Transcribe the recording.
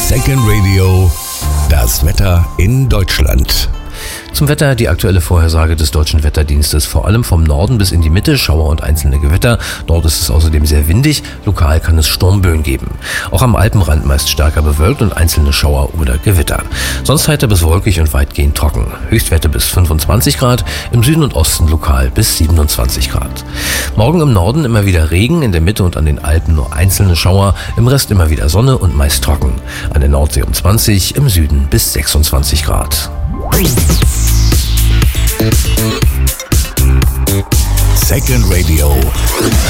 Second Radio, das Wetter in Deutschland. Zum Wetter die aktuelle Vorhersage des Deutschen Wetterdienstes. Vor allem vom Norden bis in die Mitte Schauer und einzelne Gewitter. Dort ist es außerdem sehr windig. Lokal kann es Sturmböen geben. Auch am Alpenrand meist stärker bewölkt und einzelne Schauer oder Gewitter. Sonst heiter bis wolkig und weitgehend trocken. Höchstwerte bis 25 Grad, im Süden und Osten lokal bis 27 Grad. Morgen im Norden immer wieder Regen, in der Mitte und an den Alpen nur einzelne Schauer, im Rest immer wieder Sonne und meist trocken. An der Nordsee um 20, im Süden bis 26 Grad. Second Radio.